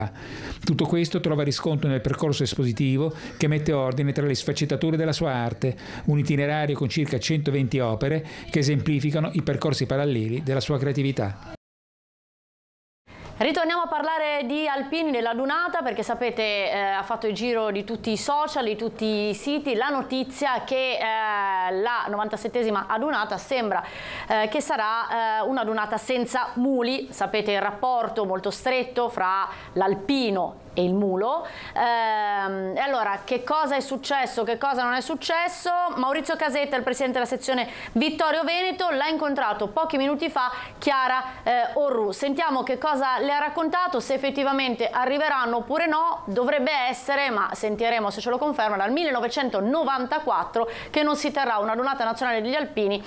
Tutto questo trova riscontro nel percorso espositivo che mette ordine tra le sfaccettature della sua arte, un itinerario con circa 120 opere che esemplificano i percorsi paralleli della sua creatività. Ritorniamo a parlare di Alpini della Dunata, perché sapete ha fatto il giro di tutti i social, di tutti i siti, la notizia che la 97esima adunata sembra che sarà una dunata senza muli. Sapete il rapporto molto stretto fra l'alpino e il mulo. E allora, che cosa è successo, che cosa non è successo? Maurizio Casetta, il presidente della sezione Vittorio Veneto, l'ha incontrato pochi minuti fa Chiara Orru. Sentiamo che cosa le ha raccontato, se effettivamente arriveranno oppure no. Dovrebbe essere, ma sentiremo se ce lo conferma, dal 1994 che non si terrà una dunata nazionale degli alpini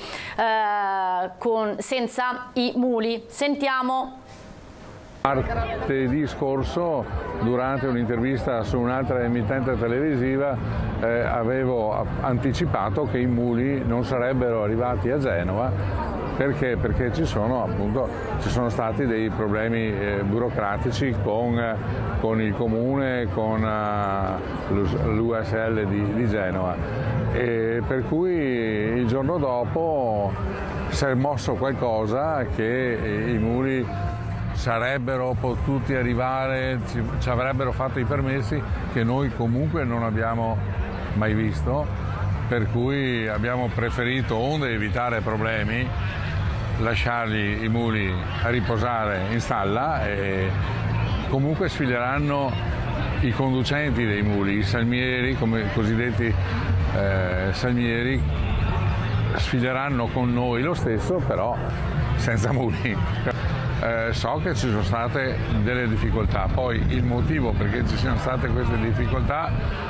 senza i muli. Sentiamo. Martedì scorso, durante un'intervista su un'altra emittente televisiva, avevo anticipato che i muli non sarebbero arrivati a Genova perché ci sono stati dei problemi burocratici con il comune, con l'USL di Genova, e per cui il giorno dopo si è mosso qualcosa che i muli sarebbero potuti arrivare, ci avrebbero fatto i permessi che noi comunque non abbiamo mai visto, per cui abbiamo preferito, onde evitare problemi, lasciarli i muli a riposare in stalla, e comunque sfileranno i conducenti dei muli, i salmieri, come cosiddetti salmieri, sfileranno con noi lo stesso, però senza muli. So che ci sono state delle difficoltà, poi il motivo perché ci siano state queste difficoltà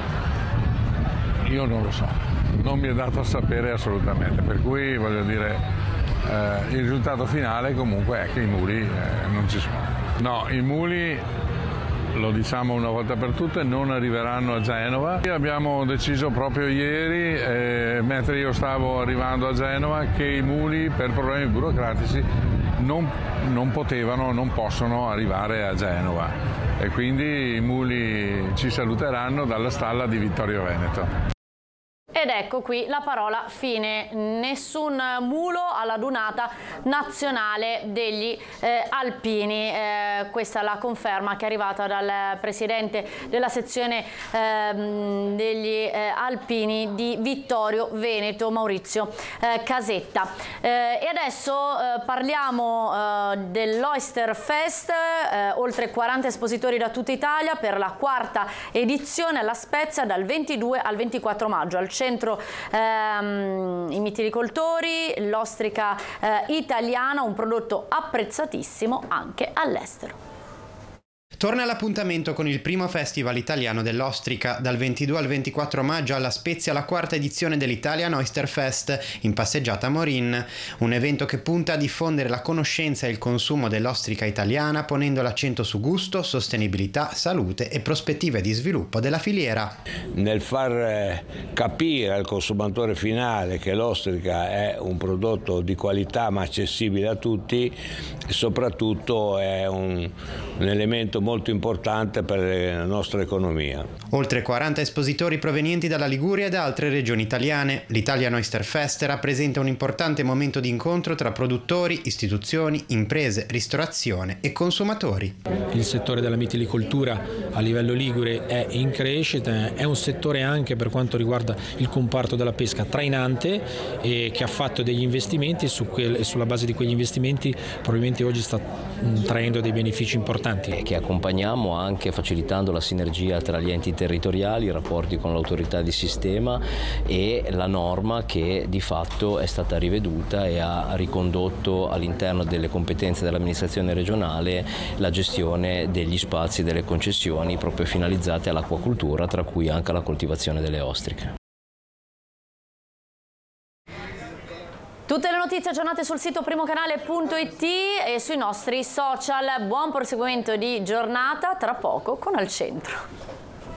io non lo so, non mi è dato a sapere assolutamente, per cui voglio dire il risultato finale comunque è che i muli non ci sono. No, i muli, lo diciamo una volta per tutte, non arriveranno a Genova. Abbiamo deciso proprio ieri, mentre io stavo arrivando a Genova, che i muli per problemi burocratici non possono arrivare a Genova, e quindi i muli ci saluteranno dalla stalla di Vittorio Veneto. Ed ecco qui la parola fine, nessun mulo alla dunata nazionale degli alpini. Questa è la conferma che è arrivata dal presidente della sezione degli alpini di Vittorio Veneto, Maurizio Casetta. E adesso parliamo dell'Oyster Fest, oltre 40 espositori da tutta Italia per la quarta edizione alla Spezia dal 22 al 24 maggio. Al centro i mitilicoltori, l'ostrica italiana, un prodotto apprezzatissimo anche all'estero. Torna l'appuntamento con il primo festival italiano dell'ostrica dal 22 al 24 maggio alla Spezia, la quarta edizione dell'Italian Oyster Fest in passeggiata Morin, un evento che punta a diffondere la conoscenza e il consumo dell'ostrica italiana, ponendo l'accento su gusto, sostenibilità, salute e prospettive di sviluppo della filiera. Nel far capire al consumatore finale che l'ostrica è un prodotto di qualità ma accessibile a tutti, soprattutto è un elemento molto importante per la nostra economia. Oltre 40 espositori provenienti dalla Liguria e da altre regioni italiane, l'Italian Oyster Fest rappresenta un importante momento di incontro tra produttori, istituzioni, imprese, ristorazione e consumatori. Il settore della mitilicoltura a livello ligure è in crescita, è un settore anche per quanto riguarda il comparto della pesca trainante, e che ha fatto degli investimenti e sulla base di quegli investimenti probabilmente oggi sta traendo dei benefici importanti. Che accompagniamo anche facilitando la sinergia tra gli enti territoriali, i rapporti con l'autorità di sistema e la norma che di fatto è stata riveduta e ha ricondotto all'interno delle competenze dell'amministrazione regionale la gestione degli spazi delle concessioni proprio finalizzate all'acquacoltura, tra cui anche alla coltivazione delle ostriche. Tutte le notizie aggiornate sul sito primocanale.it e sui nostri social. Buon proseguimento di giornata, tra poco con Al Centro.